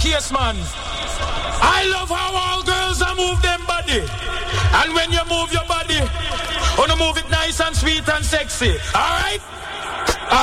case, man. I love how all girls are move them body. And when you move your body, wanna move it nice and sweet and sexy. Alright?